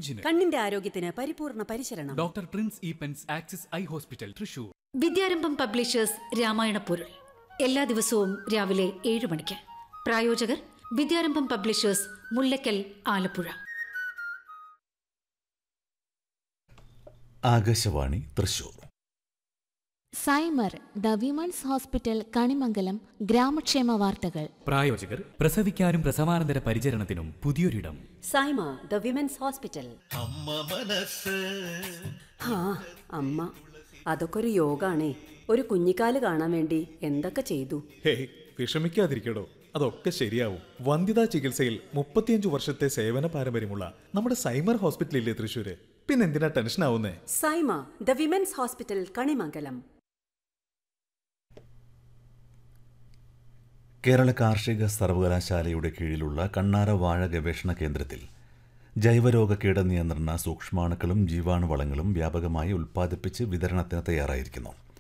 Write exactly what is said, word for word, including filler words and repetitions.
അഞ്ചിന്. കണ്ണിന്റെ ആരോഗ്യത്തിന് പരിപൂർണ പരിശരണം. Doctor Prince E Pence axis eye hospital, Thrissur. വിദ്യാരംഭം പബ്ലിഷേഴ്സ് രാമായണ പൊരുൾ എല്ലാ ദിവസവും രാവിലെ ഏഴ് മണിക്ക്. പ്രായോജകർ വിദ്യാരംഭം publishers, Mullakkal, Alappuzha. Akashvani Thrissur. സൈമർ the women's hospital Kanimangalam ഗ്രാമക്ഷേമ വാർത്തകൾ. പ്രായോജകർ പ്രസവിക്കാനും പ്രസവാനന്തര പരിചരണത്തിനും പുതിയൊരിടം. Saima the women's hospital. ആ അമ്മ, അതൊക്കെ ഒരു യോഗാണേ. ഒരു കുഞ്ഞിക്കാല് കാണാൻ വേണ്ടി എന്തൊക്കെ ചെയ്തു. ഹേയ്, വിഷമിക്കാതിരിക്കടോ, അതൊക്കെ ശരിയാവും. വന്ധ്യതാ ചികിത്സയിൽ മുപ്പത്തിയഞ്ചു വർഷത്തെ സേവന പാരമ്പര്യമുള്ള നമ്മുടെ സൈമർ ഹോസ്പിറ്റലില്ലേ തൃശ്ശൂര്. പിന്നെന്തിനാ ടെൻഷൻ ആവുന്നേ? Saima the women's hospital Kanimangalam. Kerala കാർഷിക സർവകലാശാലയുടെ കീഴിലുള്ള കണ്ണാറ വാഴ ഗവേഷണ കേന്ദ്രത്തിൽ ജൈവരോഗ കീടനിയന്ത്രണ സൂക്ഷ്മാണുക്കളും ജീവാണുവളങ്ങളും വ്യാപകമായി ഉൽപ്പാദിപ്പിച്ച് വിതരണത്തിന് തയ്യാറായിരിക്കുന്നു.